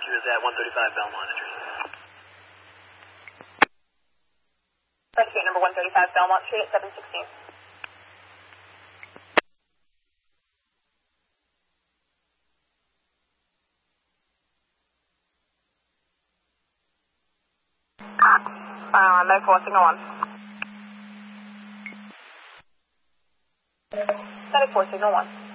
She was at 135 Belmont Street. Investigate number 135 Belmont Street at 716. Medic 4, signal 1. Medic 4, signal 1.